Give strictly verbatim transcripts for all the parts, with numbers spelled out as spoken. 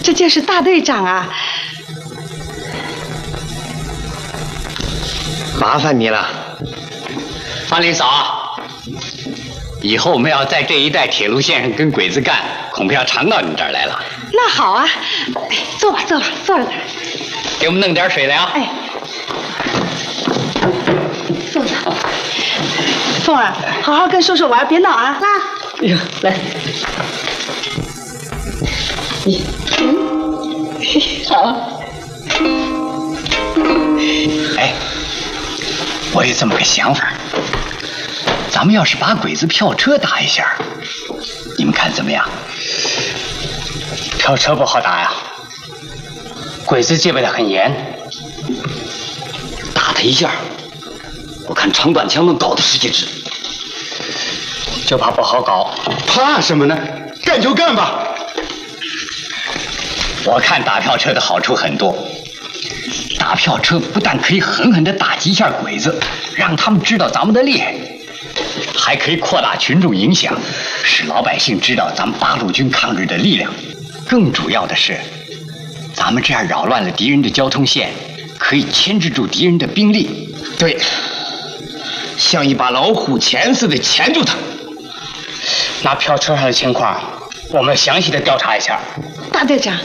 这就是大队长啊！ 麻烦你了， 方林嫂。以后我们要在这一带铁路线上跟鬼子干，恐怕要常到你这儿来了。 那好啊，哎，坐吧，坐吧，坐着。 给我们弄点水来啊！ 哎，坐着。凤儿，好好跟叔叔玩，别闹啊！ 来，哎呦，来，你， 嗯，好。 哎，我有这么个想法，咱们要是把鬼子票车打一下，你们看怎么样？ 票车不好打呀，鬼子戒备的很严。 打他一下，我看长短枪能搞他十几支。 就怕不好搞。 怕什么呢？干就干吧。 我看打票车的好处很多。打票车不但可以狠狠地打击一下鬼子，让他们知道咱们的厉害，还可以扩大群众影响，使老百姓知道咱们八路军抗日的力量。更主要的是，咱们这样扰乱了敌人的交通线，可以牵制住敌人的兵力。 对，像一把老虎钳似的钳住他。 那票车上的情况，我们详细的调查一下。 大队长，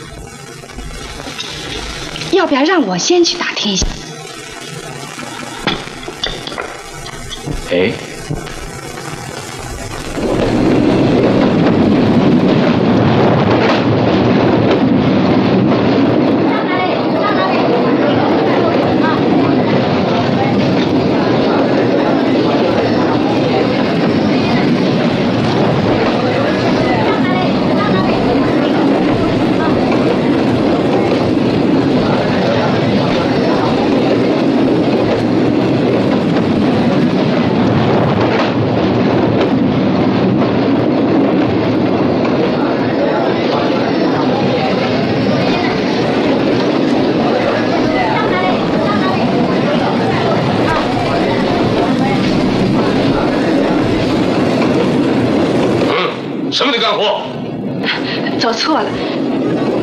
要不要让我先去打听一下？ 哎。 什么的干活？ 走错了，